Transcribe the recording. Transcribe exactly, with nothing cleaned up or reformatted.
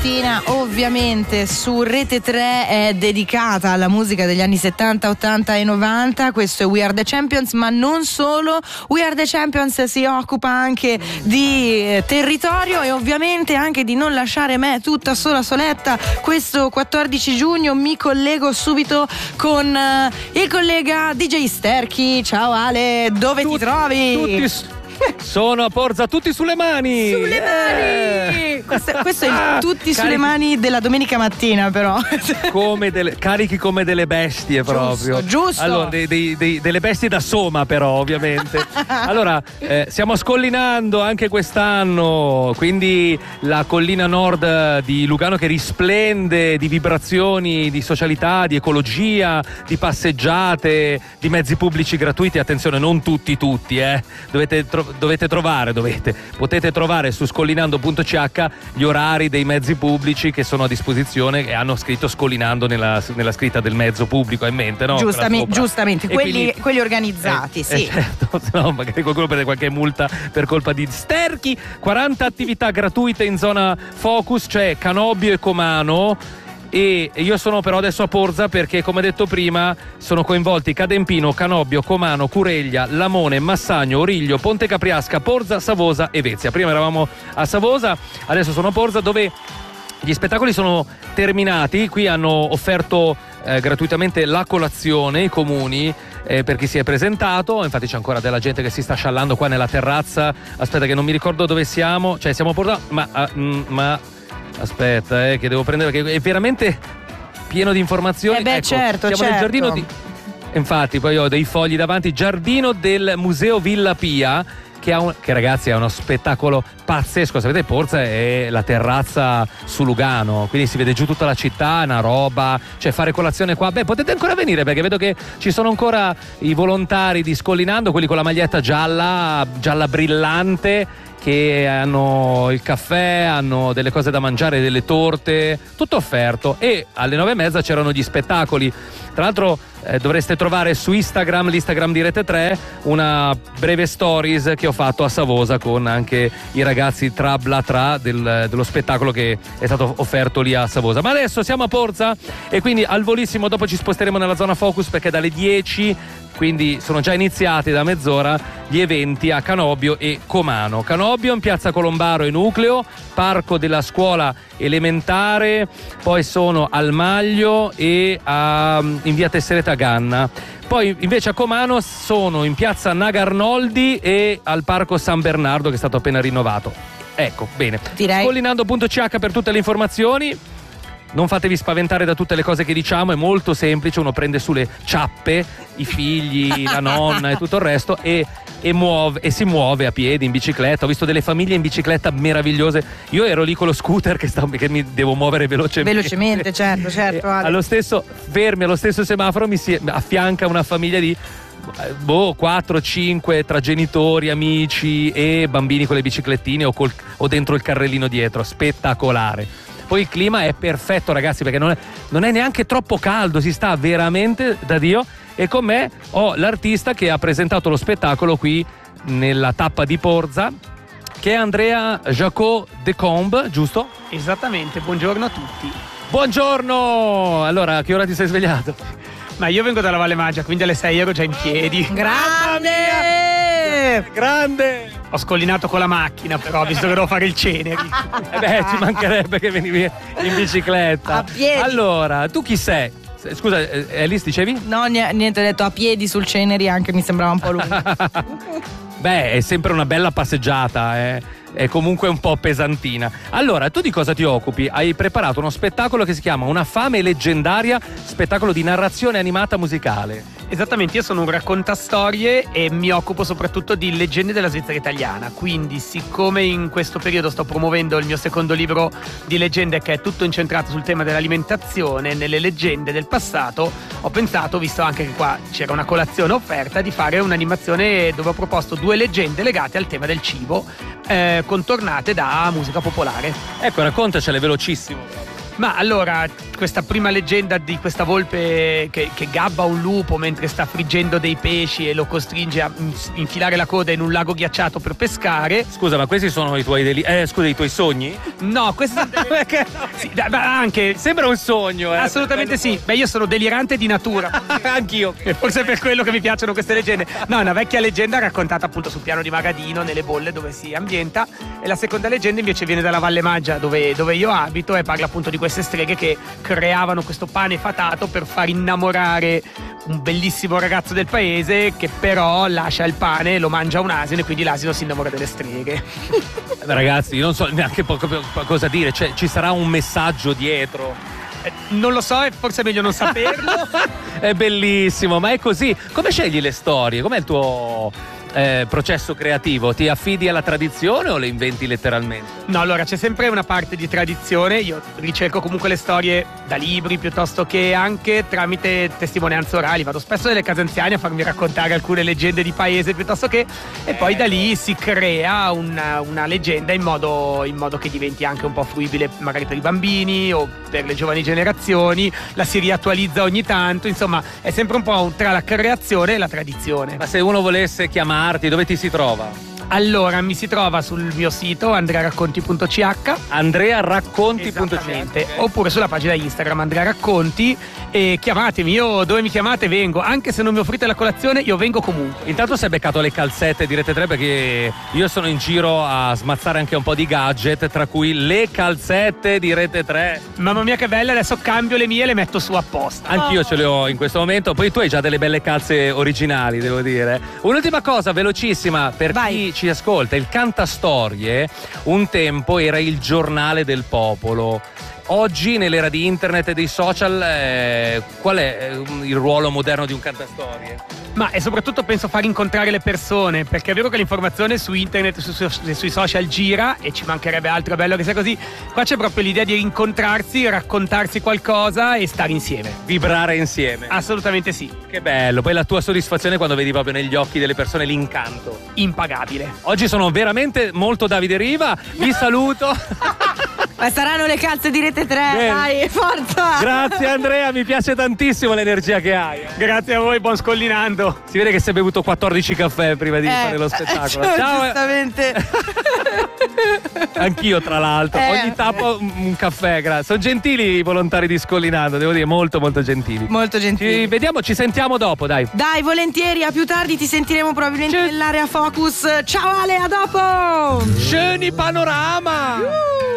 mattina ovviamente su Rete tre è dedicata alla musica degli anni settanta, ottanta e novanta. Questo è We Are The Champions, ma non solo. We Are The Champions si occupa anche di territorio e ovviamente anche di non lasciare me tutta sola soletta. Questo quattordici giugno mi collego subito con il collega D J Sterchi. Ciao Ale, dove Tut- ti trovi? Tutti sono a Porza, tutti sulle mani! Sulle mani! Eh. Questo, questo è il tutti sulle carichi, mani della domenica mattina, però. Come delle, carichi come delle bestie, proprio. Giusto, giusto. Allora, dei, dei, dei, delle bestie da Soma, però, ovviamente. Allora, eh, stiamo scollinando anche quest'anno, quindi la collina nord di Lugano che risplende di vibrazioni, di socialità, di ecologia, di passeggiate, di mezzi pubblici gratuiti. Attenzione, non tutti, tutti, eh. Dovete trovare dovete trovare, dovete, potete trovare su scollinando punto c h gli orari dei mezzi pubblici che sono a disposizione e hanno scritto Scollinando nella, nella scritta del mezzo pubblico, in mente, no? Giustamente, giustamente quelli, quindi, quelli organizzati, eh, sì. Eh, certo, no, magari qualcuno prende qualche multa per colpa di Sterchi. quaranta attività gratuite in zona focus, cioè Canobbio e Comano. E io sono però adesso a Porza perché, come detto prima, sono coinvolti Cadempino, Canobbio, Comano, Cureglia, Lamone, Massagno, Origlio, Ponte Capriasca, Porza, Savosa e Vezia. Prima eravamo a Savosa, adesso sono a Porza, dove gli spettacoli sono terminati. Qui hanno offerto eh, gratuitamente la colazione i comuni eh, per chi si è presentato. Infatti c'è ancora della gente che si sta sciallando qua nella terrazza. Aspetta che non mi ricordo dove siamo, cioè siamo a Porza, ma... Uh, mm, ma aspetta, eh, che devo prendere perché è veramente pieno di informazioni. Eh beh, ecco, certo, siamo certo. nel giardino di... Infatti, poi ho dei fogli davanti. Giardino del Museo Villa Pia, che, ha un... che ragazzi è uno spettacolo pazzesco. Sapete, Porza è la terrazza su Lugano, quindi si vede giù tutta la città, una roba. Cioè, fare colazione qua, beh, potete ancora venire perché vedo che ci sono ancora i volontari di Scollinando, quelli con la maglietta gialla, gialla brillante, che hanno il caffè, hanno delle cose da mangiare, delle torte, tutto offerto. E alle nove e mezza c'erano gli spettacoli. Tra l'altro eh, dovreste trovare su Instagram, l'Instagram di Rete tre, una breve stories che ho fatto a Savosa con anche i ragazzi tra bla tra del, dello spettacolo che è stato offerto lì a Savosa. Ma adesso siamo a Porza e quindi al volissimo dopo ci sposteremo nella zona focus, perché dalle dieci, quindi sono già iniziati da mezz'ora, gli eventi a Canobbio e Comano. Canobbio in piazza Colombaro e Nucleo, parco della scuola elementare, poi sono al Maglio e a, in via Tessereta Ganna. Poi invece a Comano sono in piazza Nagarnoldi e al parco San Bernardo, che è stato appena rinnovato. Ecco, bene. Direi. scollinando punto c h per tutte le informazioni. Non fatevi spaventare da tutte le cose che diciamo, è molto semplice. Uno prende sulle ciappe, i figli, la nonna e tutto il resto e, e, muove, e si muove a piedi, in bicicletta. Ho visto delle famiglie in bicicletta meravigliose. Io ero lì con lo scooter che, sta, che mi devo muovere velocemente. Velocemente, certo, certo. Ale. Allo stesso, fermi allo stesso semaforo mi si affianca una famiglia di boh, quattro cinque tra genitori, amici e bambini con le biciclettine o, col, o dentro il carrellino dietro. Spettacolare. Poi il clima è perfetto, ragazzi, perché non è, non è neanche troppo caldo, si sta veramente da Dio. E con me ho l'artista che ha presentato lo spettacolo qui nella tappa di Porza, che è Andrea Jacot de Combe, giusto? Esattamente, buongiorno a tutti. Buongiorno! Allora, a che ora ti sei svegliato? Ma io vengo dalla Valle Maggia, quindi alle sei ero già in piedi. Grande! Grande! Ho scollinato con la macchina, però, visto che devo fare il Ceneri. Eh beh, ci mancherebbe che venivi in bicicletta. A piedi. Allora, tu chi sei? Scusa, Alice, dicevi? No, niente, ho detto a piedi sul Ceneri, anche mi sembrava un po' lungo. Beh, è sempre una bella passeggiata, eh. È comunque un po' pesantina. Allora, tu di cosa ti occupi? Hai preparato uno spettacolo che si chiama Una fame leggendaria, spettacolo di narrazione animata musicale. Esattamente, io sono un raccontastorie e mi occupo soprattutto di leggende della Svizzera italiana. Quindi, siccome in questo periodo sto promuovendo il mio secondo libro di leggende, che è tutto incentrato sul tema dell'alimentazione, nelle leggende del passato, ho pensato, visto anche che qua c'era una colazione offerta, di fare un'animazione dove ho proposto due leggende legate al tema del cibo, eh, contornate da musica popolare. Ecco, raccontacele velocissimo. Ma allora, questa prima leggenda di questa volpe che, che gabba un lupo mentre sta friggendo dei pesci e lo costringe a infilare la coda in un lago ghiacciato per pescare. Scusa, ma questi sono i tuoi deli- eh, scusa, i tuoi sogni? No, questo Perché? sì, da- ma anche Sembra un sogno, eh. assolutamente sì. Beh, io sono delirante di natura. Anch'io. E forse è per quello che mi piacciono queste leggende. No, è una vecchia leggenda raccontata appunto sul piano di Magadino, nelle bolle dove si ambienta. E la seconda leggenda invece viene dalla Valle Maggia, dove, dove io abito, e parla appunto di queste streghe che creavano questo pane fatato per far innamorare un bellissimo ragazzo del paese, che però lascia il pane e lo mangia un asino, e quindi l'asino si innamora delle streghe. Ragazzi, io non so neanche po- po- cosa dire, cioè ci sarà un messaggio dietro. Eh, non lo so, e forse è meglio non saperlo. È bellissimo, ma è così. Come scegli le storie? Com'è il tuo eh, processo creativo? Ti affidi alla tradizione o le inventi letteralmente? No, allora c'è sempre una parte di tradizione. Io ricerco comunque le storie da libri, piuttosto che anche tramite testimonianze orali. Vado spesso nelle case anziane a farmi raccontare alcune leggende di paese, piuttosto che e poi da lì si crea una, una leggenda in modo, in modo che diventi anche un po' fruibile magari per i bambini o per le giovani generazioni. La si riattualizza ogni tanto, insomma è sempre un po' tra la creazione e la tradizione. Ma se uno volesse chiamarti, dove ti si trova? Allora, mi si trova sul mio sito andrea racconti punto c h, andrea racconti punto c h. esattamente, oppure sulla pagina Instagram Andrea Racconti, e chiamatemi. Io dove mi chiamate vengo, anche se non mi offrite la colazione io vengo comunque. Intanto si è beccato le calzette di Rete tre, perché io sono in giro a smazzare anche un po' di gadget, tra cui le calzette di Rete tre. Mamma mia che belle, adesso cambio le mie e le metto su apposta. Anch'io ce le ho in questo momento. Poi tu hai già delle belle calze originali, devo dire. Un'ultima cosa velocissima per Vai. chi ci ascolta: il Cantastorie un tempo era il giornale del popolo. Oggi nell'era di internet e dei social eh, qual è eh, il ruolo moderno di un cantastorie? Ma è soprattutto, penso, far incontrare le persone, perché è vero che l'informazione su internet e su, su, sui social gira, e ci mancherebbe altro, è bello che sia così. Qua c'è proprio l'idea di rincontrarsi, raccontarsi qualcosa e stare insieme. Vibrare insieme. Assolutamente sì. Che bello. Poi la tua soddisfazione quando vedi proprio negli occhi delle persone l'incanto. Impagabile. Oggi sono veramente molto Davide Riva, vi saluto. Ma saranno le calze di Rete tre, Bene. dai, forza! Grazie Andrea, mi piace tantissimo l'energia che hai. Grazie a voi, buon scollinando. Si vede che si è bevuto quattordici caffè prima di Eh, fare lo spettacolo. eh, Ciao. giustamente. Anch'io tra l'altro, Eh, ogni tappo un un caffè, grazie. Sono gentili i volontari di Scollinando, devo dire, molto molto gentili. Molto gentili. Ci vediamo, ci sentiamo dopo, dai. Dai, volentieri, a più tardi ti sentiremo probabilmente Ciao. nell'area Focus. Ciao Ale, a dopo! Schöni Panorama! Uh.